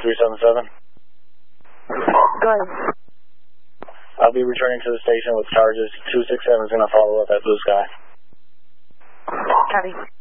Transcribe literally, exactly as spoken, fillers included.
three seven seven. Go ahead. I'll be returning to the station with charges. two six seven is going to follow up at Blue Sky. Copy.